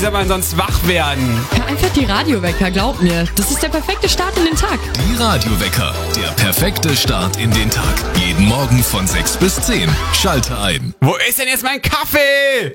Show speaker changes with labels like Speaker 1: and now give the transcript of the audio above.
Speaker 1: soll man sonst wach werden?
Speaker 2: Hör einfach die Radiowecker, glaub mir. Das ist der perfekte Start in den Tag.
Speaker 3: Die Radiowecker, der perfekte Start in den Tag. Jeden Morgen von 6 bis 10. Schalte ein.
Speaker 1: Wo ist denn jetzt mein Kaffee?